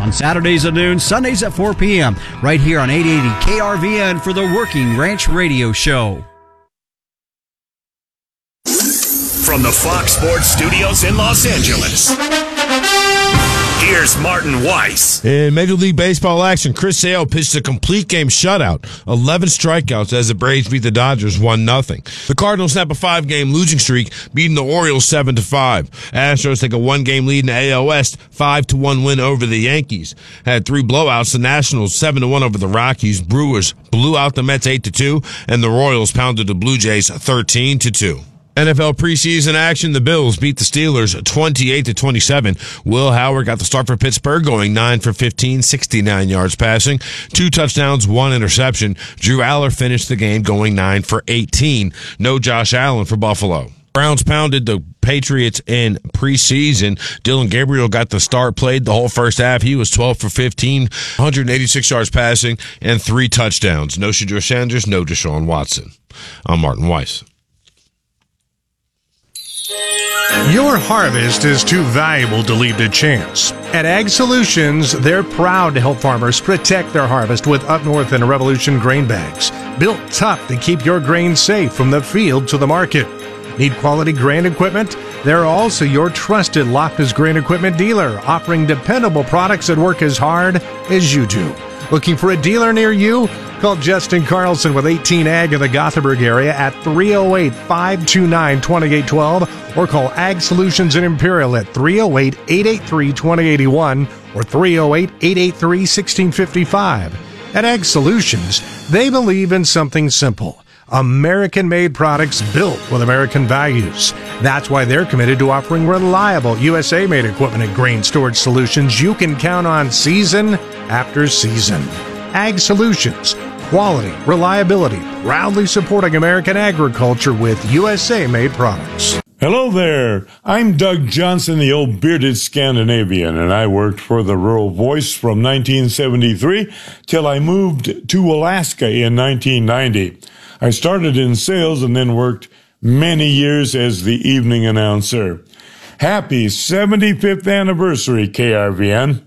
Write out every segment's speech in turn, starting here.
on Saturdays at noon, Sundays at 4 p.m. right here on 880 KRVN for the Working Ranch Radio Show. From the Fox Sports Studios in Los Angeles, here's Martin Weiss. In Major League Baseball action, Chris Sale pitched a complete game shutout, 11 strikeouts as the Braves beat the Dodgers 1-0. The Cardinals snap a 5-game losing streak, beating the Orioles 7-5. Astros take a 1-game lead in the AL West, 5-1 win over the Yankees. Had 3 blowouts, the Nationals 7-1 over the Rockies. Brewers blew out the Mets 8-2, and the Royals pounded the Blue Jays 13-2. NFL preseason action, the Bills beat the Steelers 28-27. Will Howard got the start for Pittsburgh, going 9 for 15, 69 yards passing, 2 touchdowns, 1 interception. Drew Aller finished the game going 9 for 18. No Josh Allen for Buffalo. Browns pounded the Patriots in preseason. Dylan Gabriel got the start, played the whole first half. He was 12 for 15, 186 yards passing, and 3 touchdowns. No Shedeur Sanders, no Deshaun Watson. I'm Martin Weiss. Your harvest is too valuable to leave to chance. At Ag Solutions, they're proud to help farmers protect their harvest with Up North and Revolution grain bags. Built tough to keep your grain safe from the field to the market. Need quality grain equipment? They're also your trusted Loftus Grain Equipment dealer, offering dependable products that work as hard as you do. Looking for a dealer near you? Call Justin Carlson with 18 Ag in the Gothenburg area at 308-529-2812 or call Ag Solutions in Imperial at 308-883-2081 or 308-883-1655. At Ag Solutions, they believe in something simple. American-made products built with American values. That's why they're committed to offering reliable USA-made equipment and grain storage solutions you can count on season after season. Ag Solutions. Quality, reliability, proudly supporting American agriculture with USA-made products. Hello there. I'm Doug Johnson, the old bearded Scandinavian, and I worked for the Rural Voice from 1973 till I moved to Alaska in 1990. I started in sales and then worked many years as the evening announcer. Happy 75th anniversary, KRVN.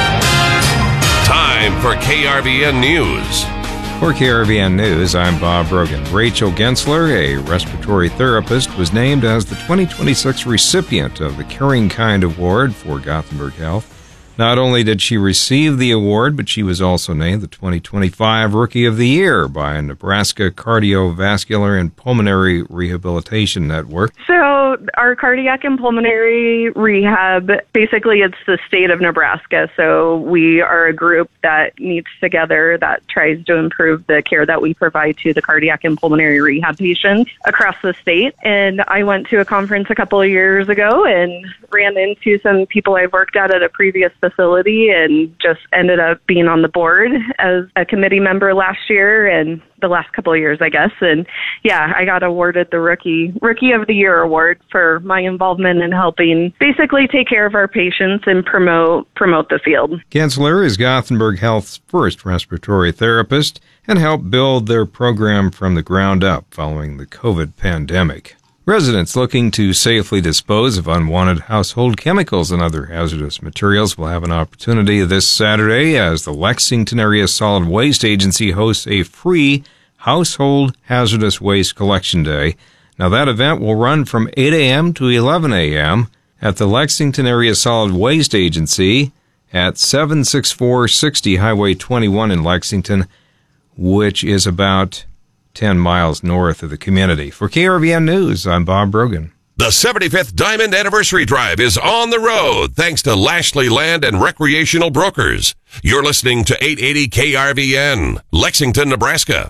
Time for KRVN News. For KRVN News, I'm Bob Brogan. Rachel Gensler, a respiratory therapist, was named as the 2026 recipient of the Caring Kind Award for Gothenburg Health. Not only did she receive the award, but she was also named the 2025 Rookie of the Year by Nebraska Cardiovascular and Pulmonary Rehabilitation Network. So our cardiac and pulmonary rehab, basically it's the state of Nebraska. So we are a group that meets together that tries to improve the care that we provide to the cardiac and pulmonary rehab patients across the state. And I went to a conference a couple of years ago and ran into some people I've worked at a previous facility and just ended up being on the board as a committee member last year and the last couple of years, I guess. And yeah, I got awarded the Rookie of the Year award for my involvement in helping basically take care of our patients and promote the field. Gensler is Gothenburg Health's first respiratory therapist and helped build their program from the ground up following the COVID pandemic. Residents looking to safely dispose of unwanted household chemicals and other hazardous materials will have an opportunity this Saturday as the Lexington Area Solid Waste Agency hosts a free Household Hazardous Waste Collection Day. Now, that event will run from 8 a.m. to 11 a.m. at the Lexington Area Solid Waste Agency at 76460 Highway 21 in Lexington, which is about 10 miles north of the community. For KRVN News, I'm Bob Brogan. The 75th Diamond Anniversary Drive is on the road thanks to Lashley Land and Recreational Brokers. You're listening to 880 KRVN, Lexington, Nebraska.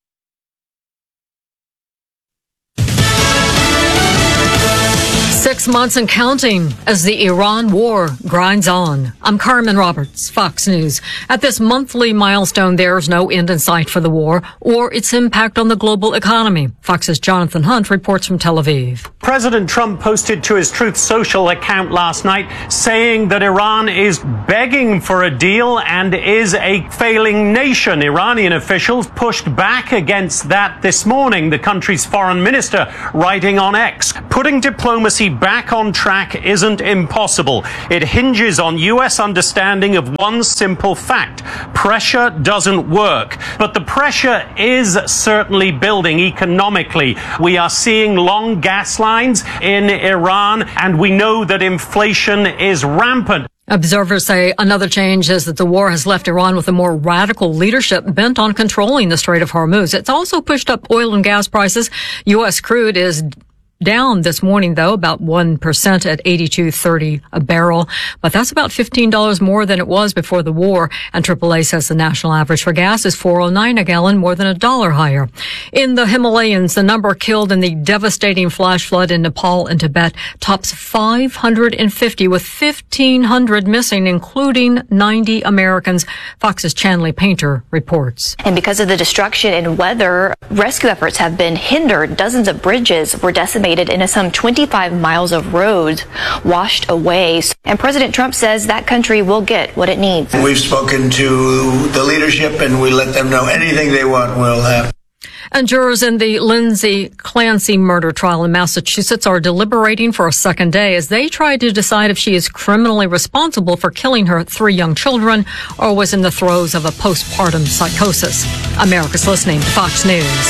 6 months and counting as the Iran war grinds on. I'm Carmen Roberts, Fox News. At this monthly milestone, there's no end in sight for the war or its impact on the global economy. Fox's Jonathan Hunt reports from Tel Aviv. President Trump posted to his Truth Social account last night saying that Iran is begging for a deal and is a failing nation. Iranian officials pushed back against that this morning, the country's foreign minister writing on X. Putting diplomacy getting back on track isn't impossible. It hinges on U.S. understanding of one simple fact. Pressure doesn't work. But the pressure is certainly building economically. We are seeing long gas lines in Iran, and we know that inflation is rampant. Observers say another change is that the war has left Iran with a more radical leadership bent on controlling the Strait of Hormuz. It's also pushed up oil and gas prices. U.S. crude is down this morning, though, about 1% at $82.30 a barrel. But that's about $15 more than it was before the war. And AAA says the national average for gas is $4.09 a gallon, more than $1 higher. In the Himalayas, the number killed in the devastating flash flood in Nepal and Tibet tops 550, with 1,500 missing, including 90 Americans. Fox's Chanley Painter reports. And because of the destruction and weather, rescue efforts have been hindered. Dozens of bridges were decimated, and some 25 miles of roads washed away. And President Trump says that country will get what it needs. We've spoken to the leadership, and we let them know anything they want will happen. And jurors in the Lindsay Clancy murder trial in Massachusetts are deliberating for a second day as they try to decide if she is criminally responsible for killing her 3 young children or was in the throes of a postpartum psychosis. America's listening to Fox News.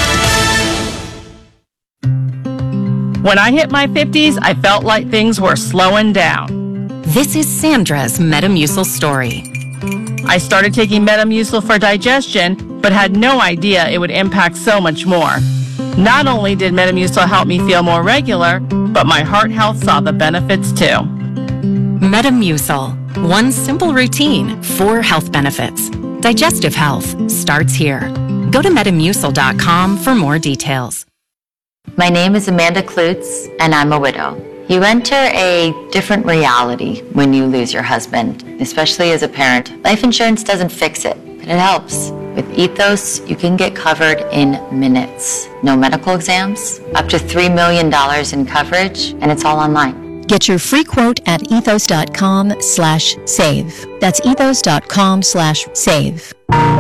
When I hit my 50s, I felt like things were slowing down. This is Sandra's Metamucil story. I started taking Metamucil for digestion, but had no idea it would impact so much more. Not only did Metamucil help me feel more regular, but my heart health saw the benefits too. Metamucil. One simple routine, 4 health benefits. Digestive health starts here. Go to Metamucil.com for more details. My name is Amanda Klutz, and I'm a widow. You enter a different reality when you lose your husband, especially as a parent. Life insurance doesn't fix it, but it helps. With Ethos, you can get covered in minutes. No medical exams, up to $3 million in coverage, and it's all online. Get your free quote at ethos.com/save. That's ethos.com/save.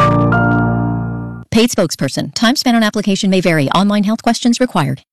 Paid spokesperson. Time spent on application may vary. Online health questions required.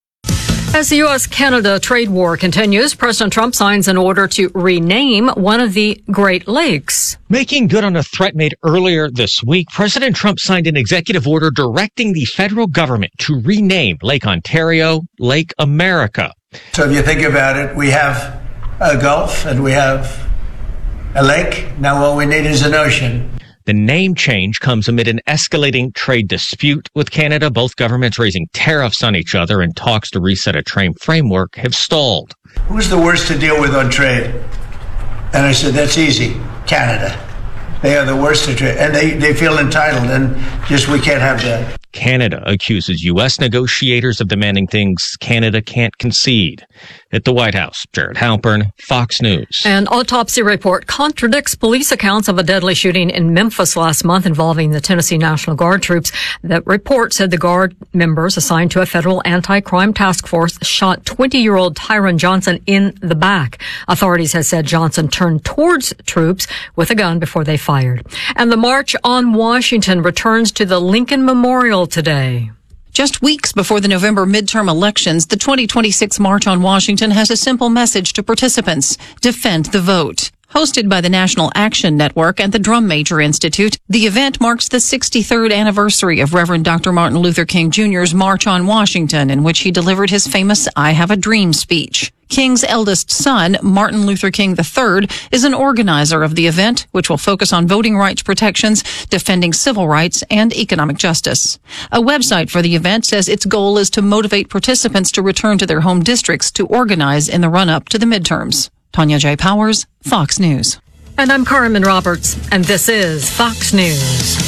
As the U.S.-Canada trade war continues, President Trump signs an order to rename one of the Great Lakes. Making good on a threat made earlier this week, President Trump signed an executive order directing the federal government to rename Lake Ontario Lake America. So if you think about it, we have a Gulf and we have a lake. Now all we need is an ocean. The name change comes amid an escalating trade dispute with Canada. Both governments raising tariffs on each other, and talks to reset a trade framework have stalled. Who's the worst to deal with on trade? And I said, that's easy. Canada. They are the worst to trade. And they feel entitled, and just we can't have that. Canada accuses U.S. negotiators of demanding things Canada can't concede. At the White House, Jared Halpern, Fox News. An autopsy report contradicts police accounts of a deadly shooting in Memphis last month involving the Tennessee National Guard troops. That report said the Guard members assigned to a federal anti-crime task force shot 20-year-old Tyron Johnson in the back. Authorities have said Johnson turned towards troops with a gun before they fired. And the March on Washington returns to the Lincoln Memorial today. Just weeks before the November midterm elections, the 2026 March on Washington has a simple message to participants: defend the vote. Hosted by the National Action Network and the Drum Major Institute, the event marks the 63rd anniversary of Reverend Dr. Martin Luther King Jr.'s March on Washington, in which he delivered his famous I Have a Dream speech. King's eldest son, Martin Luther King III, is an organizer of the event, which will focus on voting rights protections, defending civil rights, and economic justice. A website for the event says its goal is to motivate participants to return to their home districts to organize in the run-up to the midterms. Tanya J. Powers, Fox News. And I'm Carmen Roberts, and this is Fox News.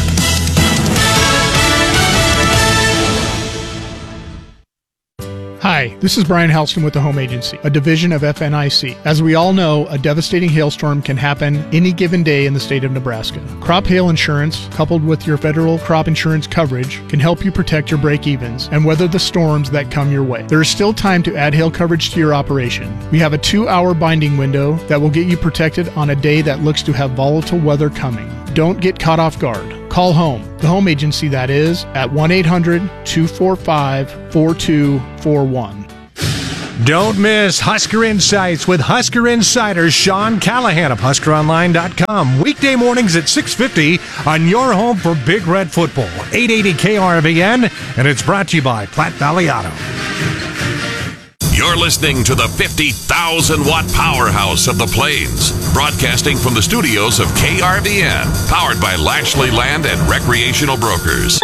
Hi, this is Brian Halston with the Home Agency, a division of FNIC. As we all know, a devastating hailstorm can happen any given day in the state of Nebraska. Crop hail insurance, coupled with your federal crop insurance coverage, can help you protect your break-evens and weather the storms that come your way. There is still time to add hail coverage to your operation. We have a 2-hour binding window that will get you protected on a day that looks to have volatile weather coming. Don't get caught off guard. Call home, the home agency that is, at 1-800-245-4241. Don't miss Husker Insights with Husker Insider Sean Callahan of HuskerOnline.com. Weekday mornings at 6:50 on your home for Big Red Football. 880 KRVN, and it's brought to you by Platte Valley Auto. You're listening to the 50,000-watt powerhouse of the Plains, broadcasting from the studios of KRVN, powered by Lashley Land and Recreational Brokers.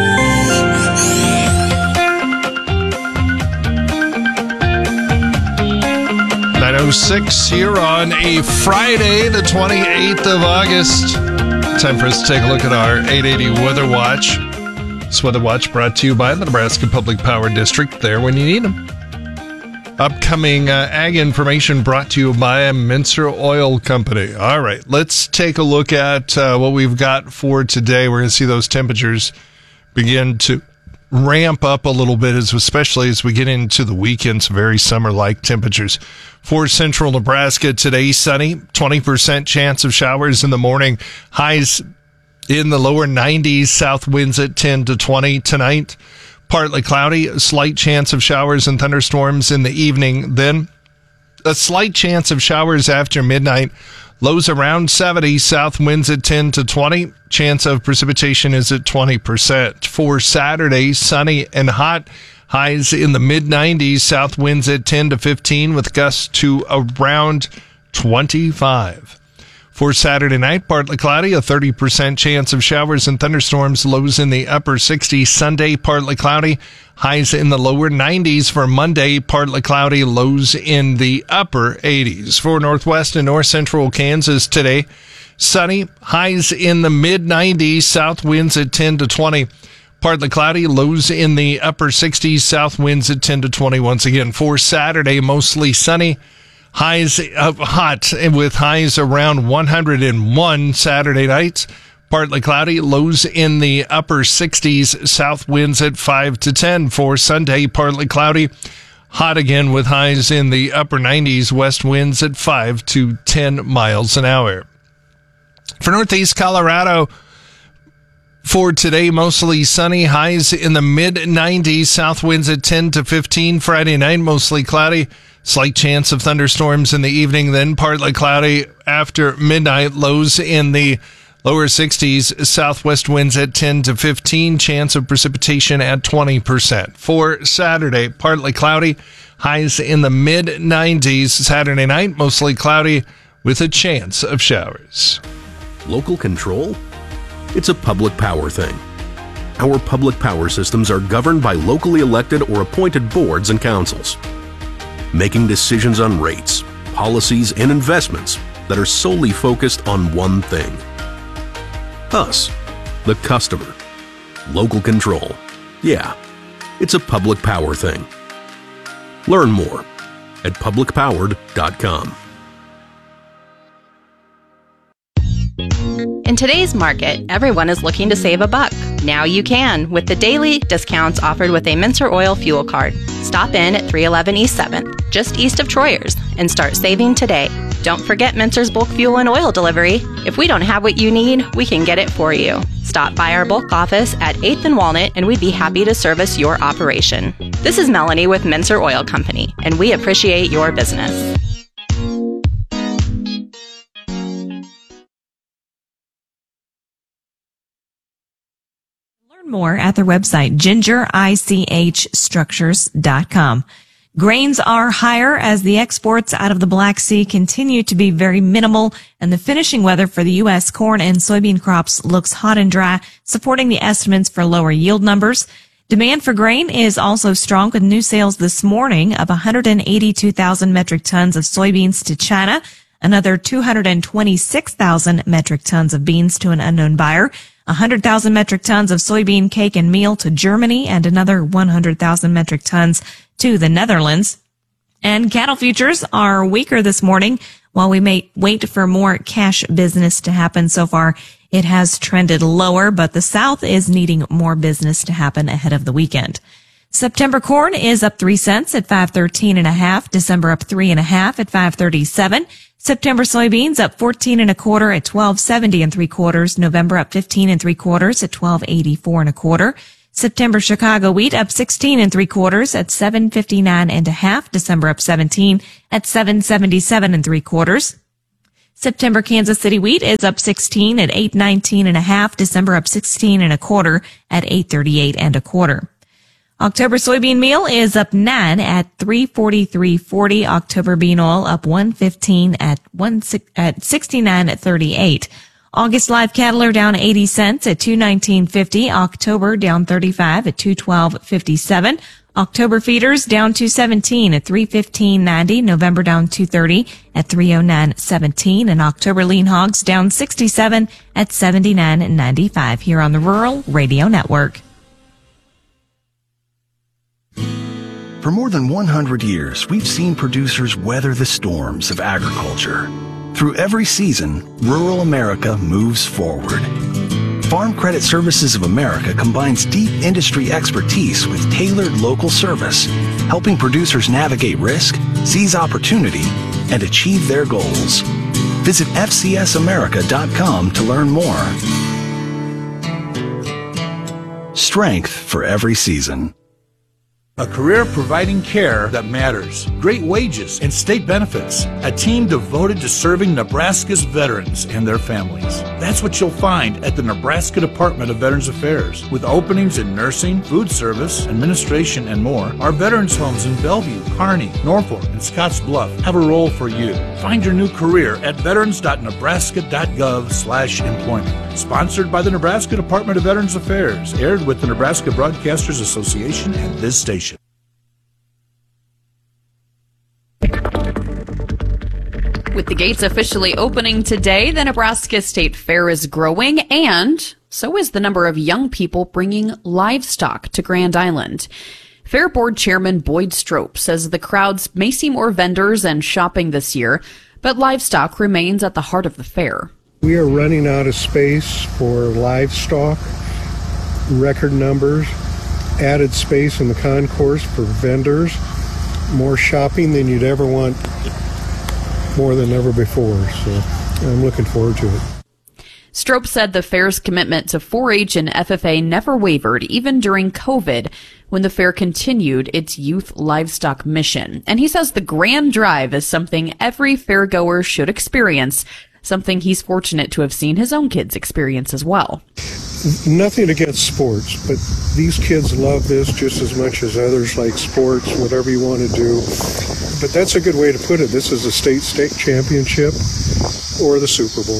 9:06 here on a Friday, the 28th of August. Time for us to take a look at our 880 Weather Watch. This Weather Watch brought to you by the Nebraska Public Power District, there when you need them. Upcoming ag information brought to you by Mincer Oil Company. All right, let's take a look at what we've got for today. We're going to see those temperatures begin to ramp up a little bit, especially as we get into the weekend. Some very summer-like temperatures. For central Nebraska today, sunny, 20% chance of showers in the morning. Highs in the lower 90s, south winds at 10 to 20 tonight. Partly cloudy, a slight chance of showers and thunderstorms in the evening. Then a slight chance of showers after midnight. Lows around 70, south winds at 10 to 20. Chance of precipitation is at 20%. For Saturday, sunny and hot. Highs in the mid-90s, south winds at 10 to 15 with gusts to around 25. For Saturday night, partly cloudy, a 30% chance of showers and thunderstorms, lows in the upper 60s. Sunday, partly cloudy, highs in the lower 90s. For Monday, partly cloudy, lows in the upper 80s. For northwest and north central Kansas today, sunny, highs in the mid-90s, south winds at 10 to 20. Partly cloudy, lows in the upper 60s, south winds at 10 to 20 once again. For Saturday, mostly sunny. Highs hot with highs around 101 Saturday nights. Partly cloudy, lows in the upper 60s, south winds at 5 to 10. For Sunday, partly cloudy, hot again with highs in the upper 90s, west winds at 5 to 10 miles an hour. For northeast Colorado, for today, mostly sunny, highs in the mid-90s, south winds at 10 to 15. Friday night, mostly cloudy. Slight chance of thunderstorms in the evening, then partly cloudy after midnight. Lows in the lower 60s, southwest winds at 10 to 15. Chance of precipitation at 20%. For Saturday, partly cloudy. Highs in the mid-90s. Saturday night, mostly cloudy with a chance of showers. Local control? It's a public power thing. Our public power systems are governed by locally elected or appointed boards and councils, making decisions on rates, policies, and investments that are solely focused on one thing. Us, the customer. Local control. Yeah, it's a public power thing. Learn more at publicpowered.com. In today's market, everyone is looking to save a buck. Now you can with the daily discounts offered with a Mincer Oil fuel card. Stop in at 311 East 7th, just east of Troyers, and start saving today. Don't forget Mincer's bulk fuel and oil delivery. If we don't have what you need, we can get it for you. Stop by our bulk office at 8th and Walnut, and we'd be happy to service your operation. This is Melanie with Mincer Oil Company, and we appreciate your business. More at their website, gingerichstructures.com. Grains are higher as the exports out of the Black Sea continue to be very minimal, and the finishing weather for the U.S. corn and soybean crops looks hot and dry, supporting the estimates for lower yield numbers. Demand for grain is also strong, with new sales this morning of 182,000 metric tons of soybeans to China, another 226,000 metric tons of beans to an unknown buyer, 100,000 metric tons of soybean cake and meal to Germany, and another 100,000 metric tons to the Netherlands. And cattle futures are weaker this morning. While we may wait for more cash business to happen, so far it has trended lower, but the South is needing more business to happen ahead of the weekend. September corn is up 3 cents at $5.13.5. December up 3.5 at $5.37. September soybeans up 14 1/4 at $12.70 3/4. November up 15 3/4 at $12.84 1/4. September Chicago wheat up 16 3/4 at 759 1/2. December up 17 at 777 3/4. September Kansas City wheat is up 16 at 819 1/2. December up 16 1/4 at 838 1/4. October soybean meal is up 9 at 343.40. October bean oil up 115 at 69.38. August live cattle are down 80 cents at 219.50. October down 35 at 212.57. October feeders down 217 at 315.90. November down 230 at 309.17. And October lean hogs down 67 at 79.95 here on the Rural Radio Network. For more than 100 years, we've seen producers weather the storms of agriculture. Through every season, rural America moves forward. Farm Credit Services of America combines deep industry expertise with tailored local service, helping producers navigate risk, seize opportunity, and achieve their goals. Visit FCSAmerica.com to learn more. Strength for every season. A career providing care that matters, great wages and state benefits, a team devoted to serving Nebraska's veterans and their families. That's what you'll find at the Nebraska Department of Veterans Affairs. With openings in nursing, food service, administration, and more, our veterans homes in Bellevue, Kearney, Norfolk, and Scotts Bluff have a role for you. Find your new career at veterans.nebraska.gov/employment. Sponsored by the Nebraska Department of Veterans Affairs, aired with the Nebraska Broadcasters Association and this station. With the gates officially opening today, the Nebraska State Fair is growing, and so is the number of young people bringing livestock to Grand Island. Fair Board Chairman Boyd Strope says the crowds may see more vendors and shopping this year, but livestock remains at the heart of the fair. We are running out of space for livestock, record numbers, added space in the concourse for vendors, more shopping than you'd ever want, more than ever before. So I'm looking forward to it. Strope said the fair's commitment to 4-H and FFA never wavered, even during COVID, when the fair continued its youth livestock mission. And he says the Grand Drive is something every fairgoer should experience, something he's fortunate to have seen his own kids experience as well. Nothing against sports, but these kids love this just as much as others like sports, whatever you want to do. But that's a good way to put it. This is a state championship or the Super Bowl.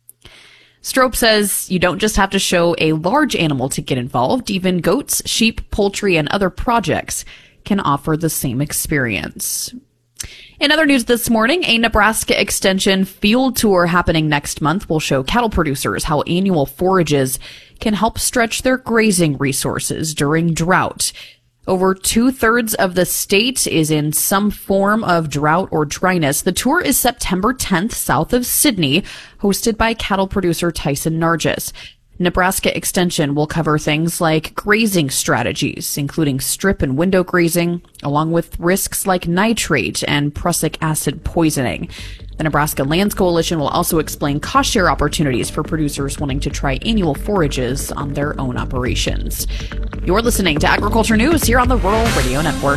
Strope says you don't just have to show a large animal to get involved. Even goats, sheep, poultry, and other projects can offer the same experience. In other news this morning, a Nebraska Extension field tour happening next month will show cattle producers how annual forages can help stretch their grazing resources during drought. Over 2/3 of the state is in some form of drought or dryness. The tour is September 10th south of Sidney, hosted by cattle producer Tyson Nargis. Nebraska Extension will cover things like grazing strategies, including strip and window grazing, along with risks like nitrate and prussic acid poisoning. The Nebraska Lands Coalition will also explain cost-share opportunities for producers wanting to try annual forages on their own operations. You're listening to Agriculture News here on the Rural Radio Network.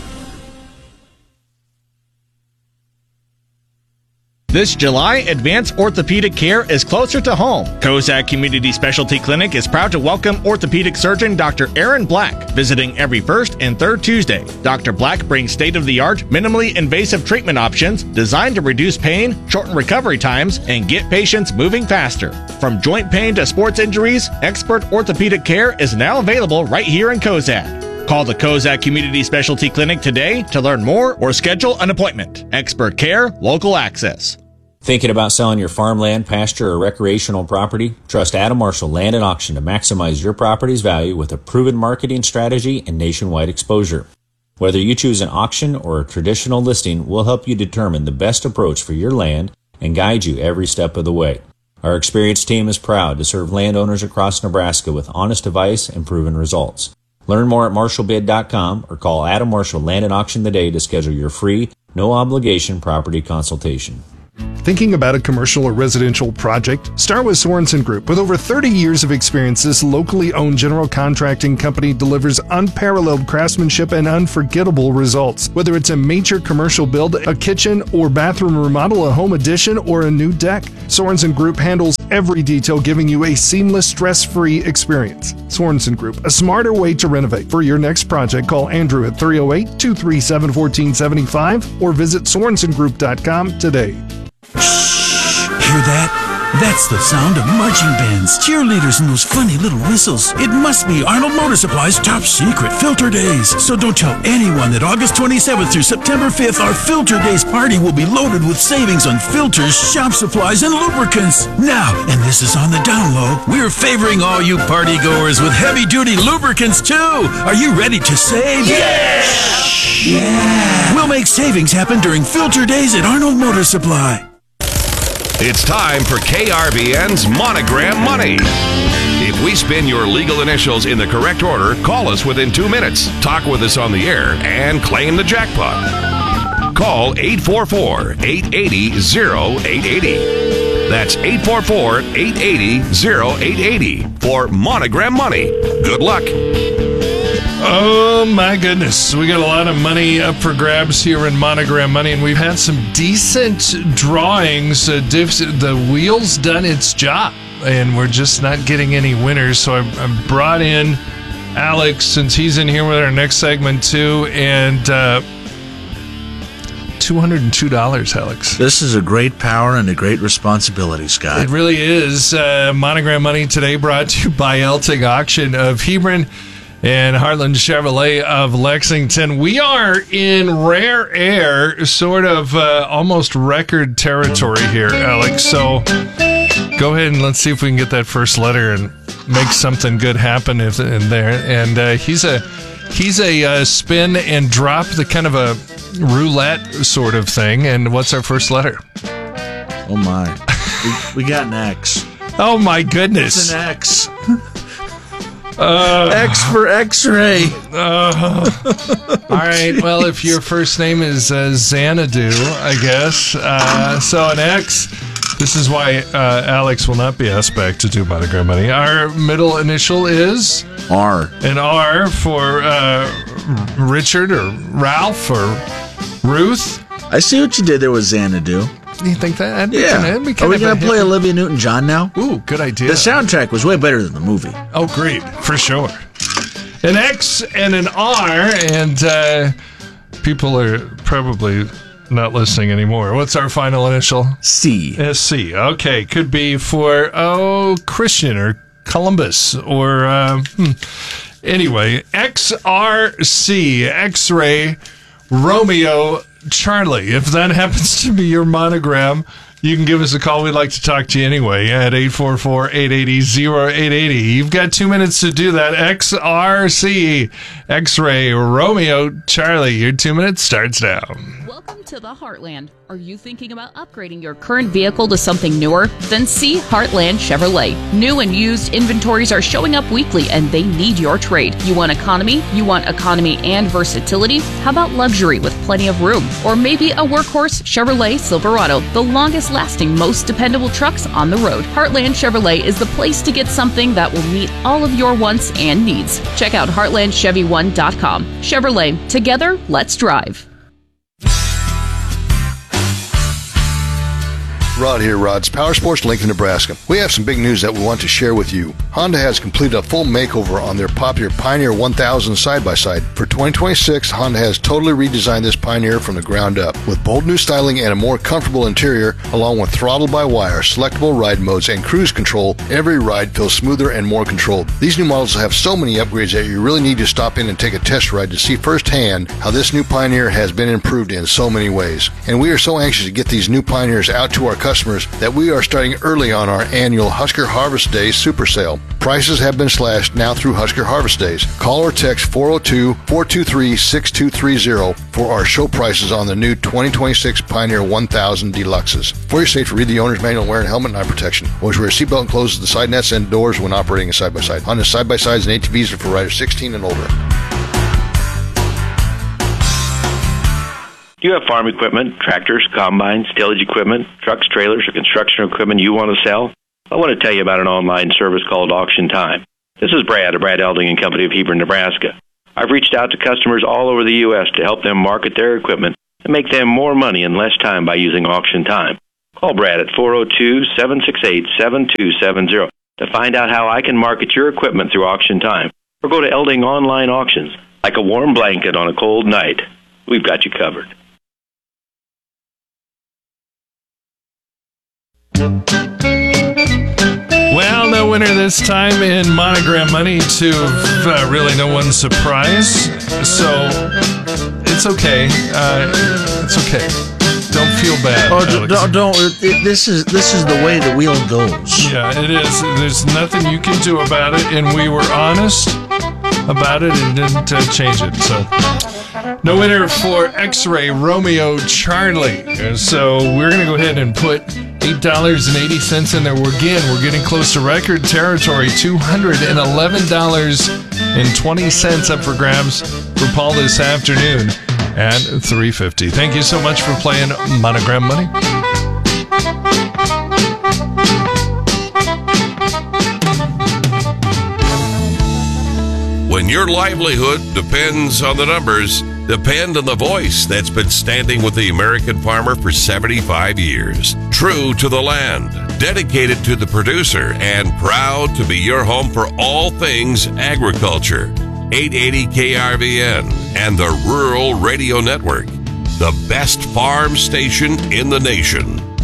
This July, advanced orthopedic care is closer to home. Kozak Community Specialty Clinic is proud to welcome orthopedic surgeon Dr. Aaron Black, visiting every first and third Tuesday. Dr. Black brings state-of-the-art, minimally invasive treatment options designed to reduce pain, shorten recovery times, and get patients moving faster. From joint pain to sports injuries, expert orthopedic care is now available right here in Kozak. Call the Kozak Community Specialty Clinic today to learn more or schedule an appointment. Expert care, local access. Thinking about selling your farmland, pasture, or recreational property? Trust Adam Marshall Land and Auction to maximize your property's value with a proven marketing strategy and nationwide exposure. Whether you choose an auction or a traditional listing, we'll help you determine the best approach for your land and guide you every step of the way. Our experienced team is proud to serve landowners across Nebraska with honest advice and proven results. Learn more at marshallbid.com or call Adam Marshall Land and Auction today to schedule your free, no obligation property consultation. Thinking about a commercial or residential project? Start with Sorensen Group. With over 30 years of experience, this locally owned general contracting company delivers unparalleled craftsmanship and unforgettable results. Whether it's a major commercial build, a kitchen or bathroom remodel, a home addition, or a new deck, Sorensen Group handles every detail, giving you a seamless, stress-free experience. Sorensen Group, a smarter way to renovate. For your next project, call Andrew at 308-237-1475 or visit SorensenGroup.com today. Hear that? That's the sound of marching bands, cheerleaders, and those funny little whistles. It must be Arnold Motor Supply's top secret Filter Days. So don't tell anyone that August 27th through September 5th, our Filter Days party will be loaded with savings on filters, shop supplies, and lubricants. Now, and this is on the down low, we're favoring all you party goers with heavy-duty lubricants, too. Are you ready to save? Yeah! We'll make savings happen during Filter Days at Arnold Motor Supply. It's time for KRVN's Monogram Money. If we spin your legal initials in the correct order, call us within 2 minutes, talk with us on the air, and claim the jackpot. Call 844-880-0880. That's 844-880-0880 for Monogram Money. Good luck. Oh my goodness, we got a lot of money up for grabs here in Monogram Money, and we've had some decent drawings. The wheel's done its job, and we're just not getting any winners. So I brought in Alex, since he's in here with our next segment too, and $202, Alex. This is a great power and a great responsibility, Scott. It really is. Monogram Money today brought to you by Elting Auction of Hebron and Heartland Chevrolet of Lexington. We are in rare air, sort of almost record territory here, Alex. So go ahead and let's see if we can get that first letter and make something good happen in there. And he's a spin and drop, the kind of a roulette sort of thing. And what's our first letter? Oh my, we got an X. Oh my goodness, it's an X. X for X-ray. All right. Well, if your first name is Xanadu, I guess. So an X. This is why Alex will not be asked back to do Monogram Money. Our middle initial is R. An R for Richard or Ralph or Ruth. I see what you did there with Xanadu. You think that? Yeah. Are we going to play Olivia Newton-John now? Ooh, good idea. The soundtrack was way better than the movie. Oh, great. For sure. An X and an R, and people are probably not listening anymore. What's our final initial? C. SC. Okay. Could be for, Christian or Columbus or, Anyway, XRC, X-Ray, Romeo, Charlie. If that happens to be your monogram, you can give us a call. We'd like to talk to you anyway at 844-880-0880. You've got 2 minutes to do that. XRC, X-Ray, Romeo, Charlie. Your 2 minutes starts now. Welcome to the Heartland. Are you thinking about upgrading your current vehicle to something newer? Then see Heartland Chevrolet. New and used inventories are showing up weekly, and they need your trade. You want economy? You want economy and versatility? How about luxury with plenty of room? Or maybe a workhorse Chevrolet Silverado, the longest-lasting, most dependable trucks on the road. Heartland Chevrolet is the place to get something that will meet all of your wants and needs. Check out heartlandchevy1.com. Chevrolet. Together, let's drive. Rod here, Rod's Power Sports, Lincoln, Nebraska. We have some big news that we want to share with you. Honda has completed a full makeover on their popular Pioneer 1000 side-by-side. For 2026, Honda has totally redesigned this Pioneer from the ground up. With bold new styling and a more comfortable interior, along with throttle-by-wire, selectable ride modes, and cruise control, every ride feels smoother and more controlled. These new models have so many upgrades that you really need to stop in and take a test ride to see firsthand how this new Pioneer has been improved in so many ways. And we are so anxious to get these new Pioneers out to our customers that we are starting early on our annual Husker Harvest Days Super Sale. Prices have been slashed now through Husker Harvest Days. Call or text 402-423-6230 for our show prices on the new 2026 Pioneer 1000 Deluxes. For your safety, read the owner's manual, wearing helmet and eye protection. Always wear a seatbelt and close the side nets and doors when operating a side-by-side. Honda side-by-sides and ATVs are for riders 16 and older. You have farm equipment, tractors, combines, tillage equipment, trucks, trailers, or construction equipment you want to sell? I want to tell you about an online service called Auction Time. This is Brad of Brad Elding and Company of Hebron, Nebraska. I've reached out to customers all over the U.S. to help them market their equipment and make them more money in less time by using Auction Time. Call Brad at 402-768-7270 to find out how I can market your equipment through Auction Time. Or go to Elding Online Auctions. Like a warm blanket on a cold night, we've got you covered. Well, no winner this time in Monogram Money to really no one's surprise. So it's okay. It's okay. Don't feel bad. Oh, don't. This is the way the wheel goes. Yeah, it is. There's nothing you can do about it, and we were honest about it and didn't change it. So no winner for X-Ray Romeo Charlie. So we're going to go ahead and put $8.80 in there. We're getting close to record territory. $211.20 up for grabs for Paul this afternoon at $3.50. Thank you so much for playing Monogram Money. When your livelihood depends on the numbers, depend on the voice that's been standing with the American farmer for 75 years. True to the land, dedicated to the producer, and proud to be your home for all things agriculture. 880 KRVN and the Rural Radio Network, the best farm station in the nation.